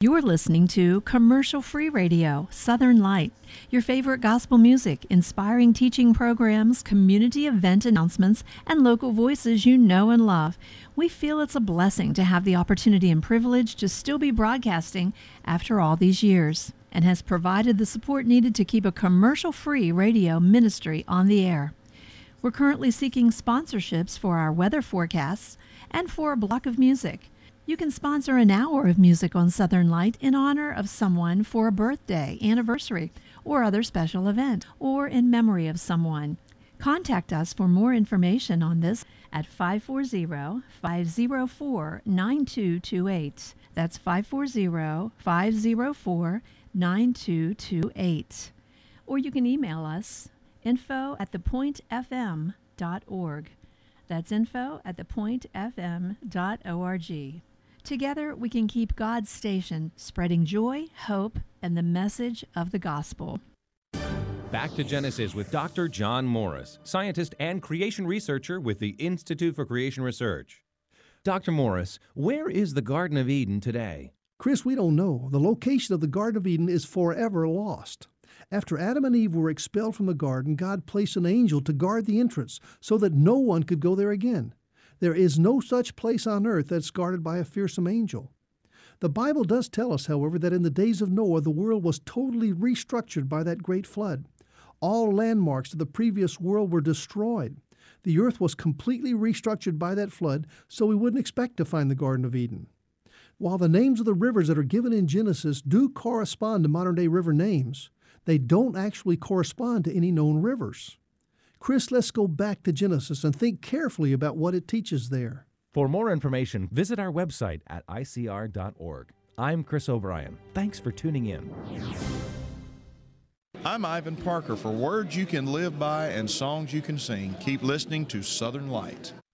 You're listening to commercial-free radio, Southern Light, your favorite gospel music, inspiring teaching programs, community event announcements, and local voices you know and love. We feel it's a blessing to have the opportunity and privilege to still be broadcasting after all these years, and has provided the support needed to keep a commercial-free radio ministry on the air. We're currently seeking sponsorships for our weather forecasts and for a block of music. You can sponsor an hour of music on Southern Light in honor of someone for a birthday, anniversary, or other special event, or in memory of someone. Contact us for more information on this at 540-504-9228. That's 540-504-9228. Or you can email us info@thepointfm.org. That's info@thepointfm.org. Together, we can keep God's station spreading joy, hope, and the message of the gospel. Back to Genesis with Dr. John Morris, scientist and creation researcher with the Institute for Creation Research. Dr. Morris, where is the Garden of Eden today? Chris, we don't know. The location of the Garden of Eden is forever lost. After Adam and Eve were expelled from the garden, God placed an angel to guard the entrance so that no one could go there again. There is no such place on earth that's guarded by a fearsome angel. The Bible does tell us, however, that in the days of Noah, the world was totally restructured by that great flood. All landmarks of the previous world were destroyed. The earth was completely restructured by that flood, so we wouldn't expect to find the Garden of Eden. While the names of the rivers that are given in Genesis do correspond to modern-day river names, they don't actually correspond to any known rivers. Chris, let's go back to Genesis and think carefully about what it teaches there. For more information, visit our website at icr.org. I'm Chris O'Brien. Thanks for tuning in. I'm Ivan Parker for Words You Can Live By and Songs You Can Sing. Keep listening to Southern Light.